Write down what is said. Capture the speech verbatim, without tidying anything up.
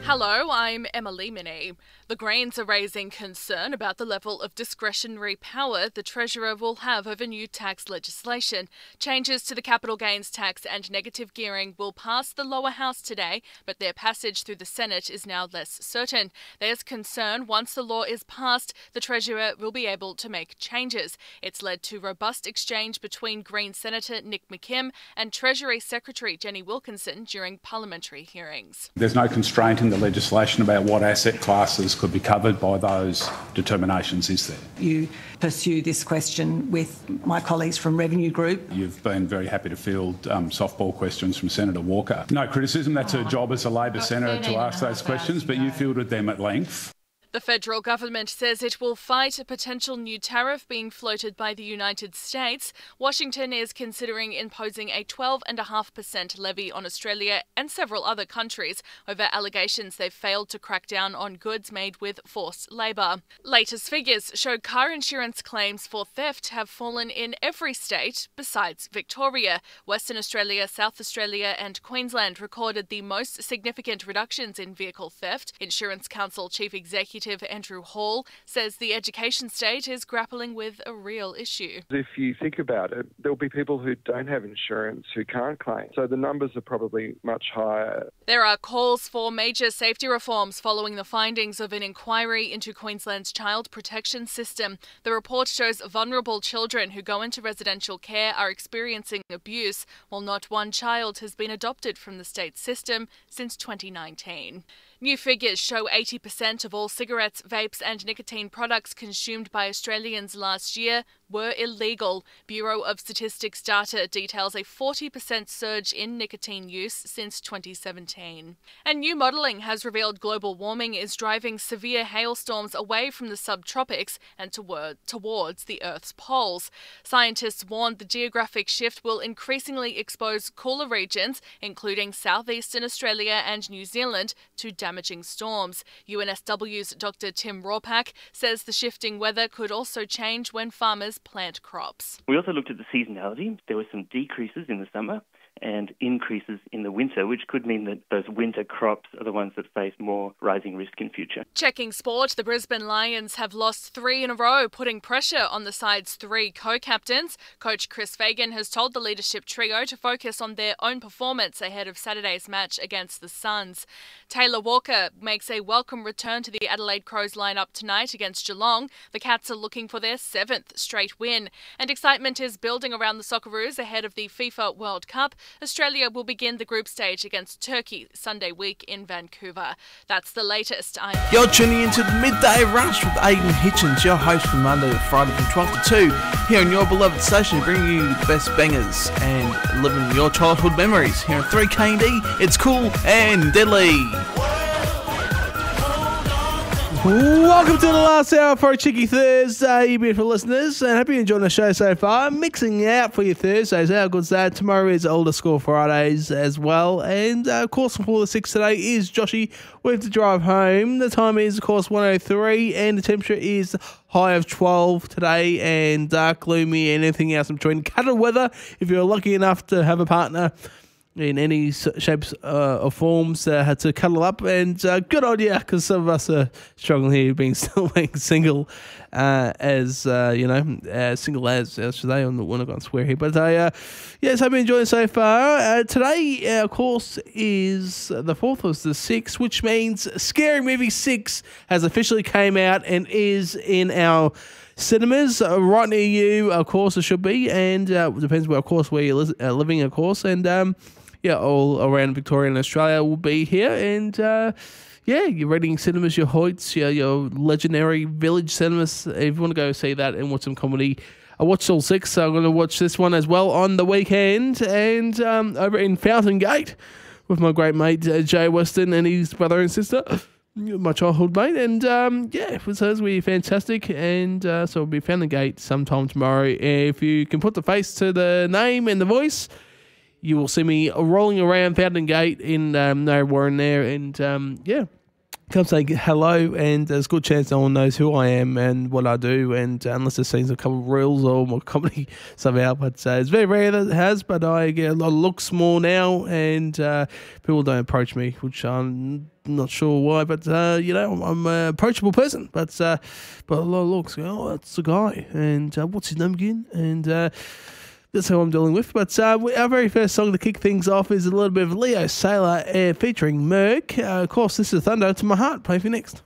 Hello, I'm Emily Minnie. The Greens are raising concern about the level of discretionary power the Treasurer will have over new tax legislation. Changes to the capital gains tax and negative gearing will pass the lower house today, but their passage through the Senate is now less certain. There's concern once the law is passed, the Treasurer will be able to make changes. It's led to robust exchange between Green Senator Nick McKim and Treasury Secretary Jenny Wilkinson during parliamentary hearings. There's no constraint in the legislation about what asset classes could be covered by those determinations, is there? You pursue this question with my colleagues from Revenue Group. You've been very happy to field um, softball questions from Senator Walker. No criticism, that's her job as a Labor Senator to ask those questions, but you fielded them at length. The federal government says it will fight a potential new tariff being floated by the United States. Washington is considering imposing a twelve point five percent levy on Australia and several other countries over allegations they've failed to crack down on goods made with forced labour. Latest figures show car insurance claims for theft have fallen in every state besides Victoria. Western Australia, South Australia and Queensland recorded the most significant reductions in vehicle theft. Insurance Council Chief Executive Andrew Hall says the education state is grappling with a real issue. If you think about it, there'll be people who don't have insurance who can't claim. So the numbers are probably much higher. There are calls for major safety reforms following the findings of an inquiry into Queensland's child protection system. The report shows vulnerable children who go into residential care are experiencing abuse, while not one child has been adopted from the state system since twenty nineteen. New figures show eighty percent of all cigarettes, vapes and nicotine products consumed by Australians last year were illegal. Bureau of Statistics data details a forty percent surge in nicotine use since twenty seventeen. And new modelling has revealed global warming is driving severe hailstorms away from the subtropics and toward, towards the Earth's poles. Scientists warned the geographic shift will increasingly expose cooler regions, including southeastern Australia and New Zealand, to damaging storms. U N S W's Doctor Tim Rawpack says the shifting weather could also change when farmers plant crops. We also looked at the seasonality. There were some decreases in the summer and increases in the winter, which could mean that those winter crops are the ones that face more rising risk in future. Checking sport, the Brisbane Lions have lost three in a row, putting pressure on the side's three co-captains. Coach Chris Fagan has told the leadership trio to focus on their own performance ahead of Saturday's match against the Suns. Taylor Walker makes a welcome return to the Adelaide Crows lineup tonight against Geelong. The Cats are looking for their seventh straight win, and excitement is building around the Socceroos ahead of the FIFA World Cup. Australia will begin the group stage against Turkey Sunday week in Vancouver. That's the latest. I'm You're tuning into the Midday Rush with Aidan Hitchens, your host from Monday to Friday from twelve to two, here on your beloved station, bringing you the best bangers and living your childhood memories. Here on three K and D, it's cool and deadly. Welcome to the last hour for a Cheeky Thursday, you beautiful listeners, and hope you're enjoying the show so far. Mixing out for your Thursdays, how good's that? Tomorrow is Older School Fridays as well, and uh, of course before the six today is Joshy with to drive home. The time is of course one oh three, and the temperature is high of twelve today, and dark, gloomy, and anything else in between. Cuddle weather if you're lucky enough to have a partner in any shapes uh, or forms, uh, had to cuddle up, and uh, good on you, because some of us are struggling here being still being single, uh, as uh, you know, uh, single as as today. I'm not going to swear here, but I uh, yes, I've been enjoying it so far. Uh, today, uh, of course, is the fourth was the sixth, which means Scary Movie Six has officially came out and is in our cinemas uh, right near you. Of course, it should be, and uh, it depends where, of course, where you're li- uh, living, of course, and um. Yeah, all around Victoria and Australia will be here. And, uh, yeah, your Reading Cinemas, your Hoyts, your, your legendary Village Cinemas. If you want to go see that and watch some comedy, I watched all six, so I'm going to watch this one as well on the weekend. And um, over in Fountain Gate with my great mate, uh, Jay Weston, and his brother and sister, my childhood mate. And, um, yeah, it was, it was really fantastic. And uh, so it'll be Fountain Gate sometime tomorrow. If you can put the face to the name and the voice, you will see me rolling around Fountain Gate in um, no Warren there, and um, yeah, come say hello, and there's a good chance no one knows who I am and what I do, and uh, unless they've seen a couple of reels or my comedy stuff out. But uh, it's very rare that it has, but I get a lot of looks more now, and uh, people don't approach me, which I'm not sure why, but uh, you know, I'm an approachable person, but uh, but a lot of looks, oh, that's the guy, and uh, what's his name again? And uh, that's who I'm dealing with. But uh, our very first song to kick things off is a little bit of Leo Sailor uh, featuring Merck. Uh, of course, this is Thunder to My Heart. Play for you next.